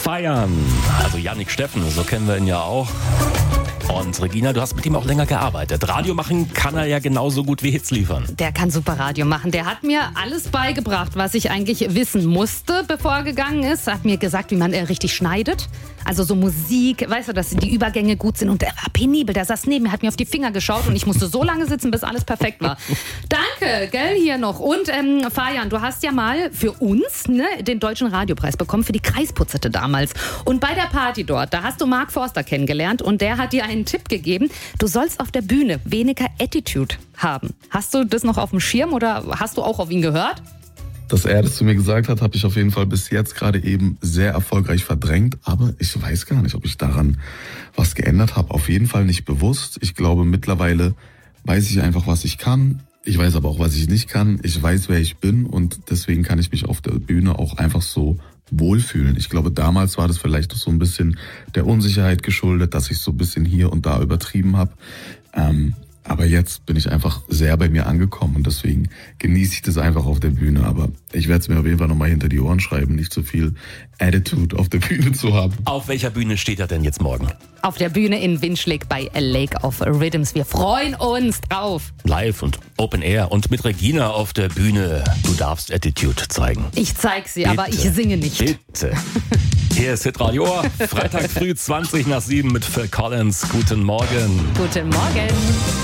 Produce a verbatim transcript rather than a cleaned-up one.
feiern. Also Yannick Steffen, so kennen wir ihn ja auch. Und Regina, du hast mit ihm auch länger gearbeitet. Radio machen kann er ja genauso gut wie Hits liefern. Der kann super Radio machen. Der hat mir alles beigebracht, was ich eigentlich wissen musste, bevor er gegangen ist. Hat mir gesagt, wie man äh, richtig schneidet. Also so Musik, weißt du, dass die Übergänge gut sind. Und der war penibel, der saß neben mir, hat mir auf die Finger geschaut und ich musste so lange sitzen, bis alles perfekt war. Danke, gell, hier noch. Und ähm, Fajan, du hast ja mal für uns ne, den Deutschen Radiopreis bekommen für die Kreisputzerte damals. Und bei der Party dort, da hast du Mark Forster kennengelernt und der hat dir einen Tipp gegeben. Du sollst auf der Bühne weniger Attitude haben. Hast du das noch auf dem Schirm oder hast du auch auf ihn gehört? Dass er das zu mir gesagt hat, habe ich auf jeden Fall bis jetzt gerade eben sehr erfolgreich verdrängt. Aber ich weiß gar nicht, ob ich daran was geändert habe. Auf jeden Fall nicht bewusst. Ich glaube, mittlerweile weiß ich einfach, was ich kann. Ich weiß aber auch, was ich nicht kann. Ich weiß, wer ich bin und deswegen kann ich mich auf der Bühne auch einfach so wohlfühlen. Ich glaube, damals war das vielleicht so ein bisschen der Unsicherheit geschuldet, dass ich so ein bisschen hier und da übertrieben habe. Ähm, Aber jetzt bin ich einfach sehr bei mir angekommen und deswegen genieße ich das einfach auf der Bühne. Aber ich werde es mir auf jeden Fall nochmal hinter die Ohren schreiben, nicht so viel Attitude auf der Bühne zu haben. Auf welcher Bühne steht er denn jetzt morgen? Auf der Bühne in Winschlik bei A Lake of Rhythms. Wir freuen uns drauf. Live und Open Air und mit Regina auf der Bühne. Du darfst Attitude zeigen. Ich zeig sie, Bitte. aber ich singe nicht. Bitte. Hier ist Hitradio. Freitag früh zwanzig nach sieben mit Phil Collins. Guten Morgen. Guten Morgen.